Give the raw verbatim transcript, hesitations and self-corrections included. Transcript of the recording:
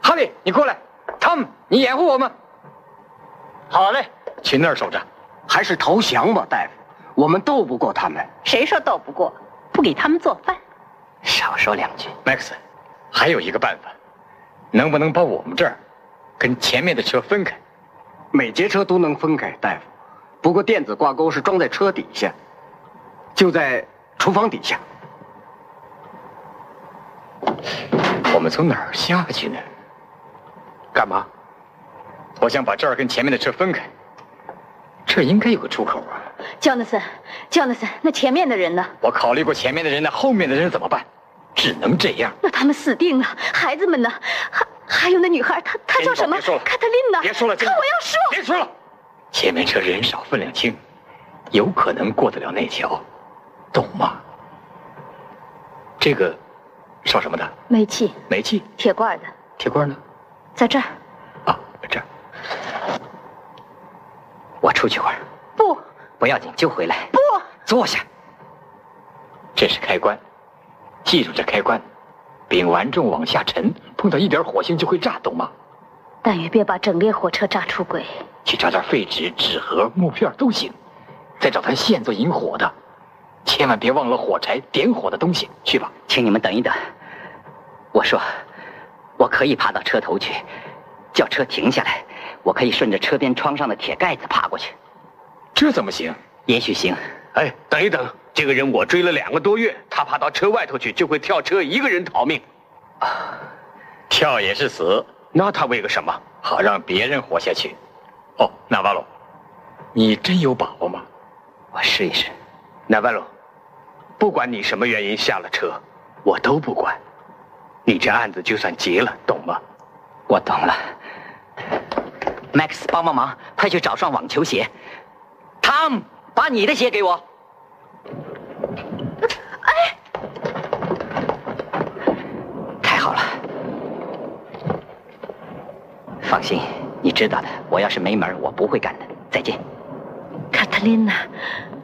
哈利，你过来。汤姆，你掩护我们。 好嘞， 去那儿守着。 还是投降吧，大夫。我们斗不过他们。 谁说斗不过？不给他们做饭。 少说两句。 麦克斯，还有一个办法，能不能把我们这儿跟前面的车分开？ 每节车都能分开，大夫。不过电子挂钩是装在车底下，就在厨房底下。 我们从哪儿下去呢？干嘛？我想把这儿跟前面的车分开，这应该有个出口啊。 乔纳森，乔纳森，那前面的人呢？ 我考虑过前面的人，那后面的人怎么办？只能这样。 那他们死定了，孩子们呢？还还有那女孩，她她叫什么？ 别说了， 卡特琳娜。 别说了， 可我要说。 别说了。前面车人少分量轻，有可能过得了那桥，懂吗？这个烧什么的？ 煤气。 煤气。 铁罐的。 铁罐呢？ 在这儿。 啊，这儿。 我出去会儿。 不。 不要紧，就回来。 不。 坐下。 这是开关，记住这开关。丙烷重往下沉，碰到一点火星就会炸，懂吗？ 但也别把整列火车炸出轨。 去找点废纸、纸盒、木片都行，再找条线做引火的，千万别忘了火柴、点火的东西。去吧。 请你们等一等。我说，我可以爬到车头去，叫车停下来，我可以顺着车边窗上的铁盖子爬过去。 这怎么行？ 也许行。 哎，等一等，这个人我追了两个多月，他爬到车外头去就会跳车，一个人逃命。 啊，跳也是死。 那他为个什么？ 好让别人活下去。哦，纳瓦罗，你真有把握吗？ 我试一试。 纳瓦罗，不管你什么原因下了车，我都不管。你这案子就算结了，懂吗？ 我懂了。Max， 帮帮忙，快去找双网球鞋。Tom， 把你的鞋给我。 哎， 太好了。放心，你知道的，我要是没门，我不会干的。再见。 卡特琳娜。